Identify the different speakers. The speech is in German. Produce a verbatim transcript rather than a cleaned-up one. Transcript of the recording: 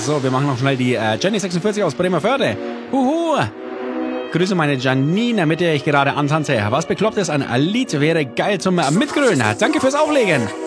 Speaker 1: So, wir machen noch schnell die äh, Jenny sechsundvierzig aus Bremerförde. Huhu. Grüße meine Janine, mit der ich gerade antanze. Was Beklopptes, ein Lied wäre geil zum Mitgrölen. Danke fürs Auflegen.